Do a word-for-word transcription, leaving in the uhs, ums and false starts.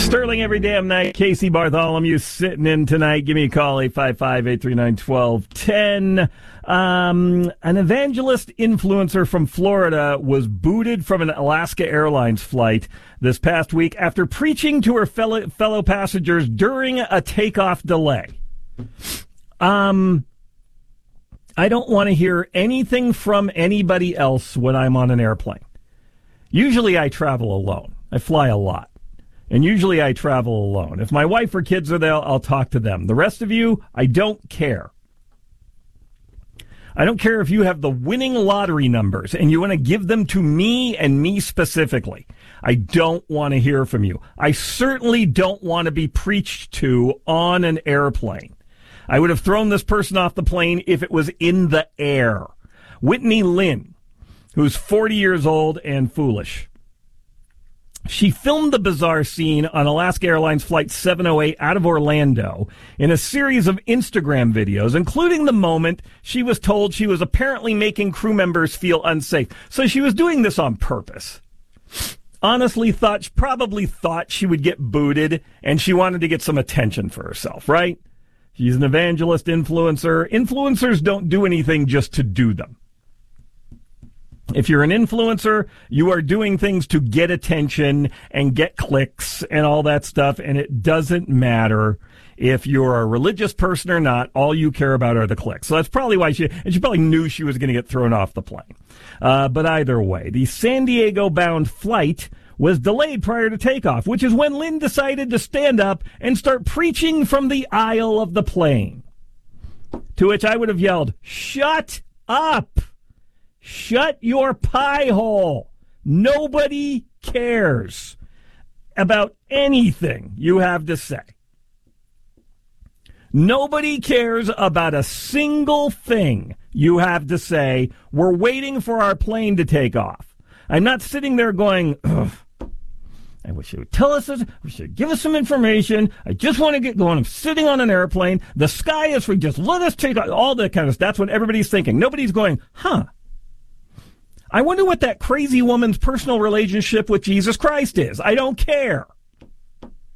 Sterling every damn night. Casey Bartholomew sitting in tonight. Give me a call, eight five five, eight three nine, one two one zero. Um, an evangelist influencer from Florida was booted from an Alaska Airlines flight this past week after preaching to her fellow, fellow passengers during a takeoff delay. Um, I don't want to hear anything from anybody else when I'm on an airplane. Usually I travel alone. I fly a lot. And usually I travel alone. If my wife or kids are there, I'll talk to them. The rest of you, I don't care. I don't care if you have the winning lottery numbers and you want to give them to me and me specifically. I don't want to hear from you. I certainly don't want to be preached to on an airplane. I would have thrown this person off the plane if it was in the air. Whitney Lynn, who's forty years old and foolish. She filmed the bizarre scene on Alaska Airlines Flight seven oh eight out of Orlando in a series of Instagram videos, including the moment she was told she was apparently making crew members feel unsafe. So she was doing this on purpose. Honestly thought, probably thought she would get booted, and she wanted to get some attention for herself, right? She's an evangelist influencer. Influencers don't do anything just to do them. If you're an influencer, you are doing things to get attention and get clicks and all that stuff, and it doesn't matter if you're a religious person or not. All you care about are the clicks. So that's probably why she, and she probably knew she was going to get thrown off the plane. Uh, but either way, the San Diego-bound flight was delayed prior to takeoff, which is when Lynn decided to stand up and start preaching from the aisle of the plane. To which I would have yelled, "Shut up! Shut your pie hole. Nobody cares about anything you have to say. Nobody cares about a single thing you have to say. We're waiting for our plane to take off." I'm not sitting there going, ugh, I wish you would tell us this. We should give us some information. I just want to get going. I'm sitting on an airplane. The sky is free. Just let us take off. All that kind of stuff. That's what everybody's thinking. Nobody's going, huh. I wonder what that crazy woman's personal relationship with Jesus Christ is. I don't care.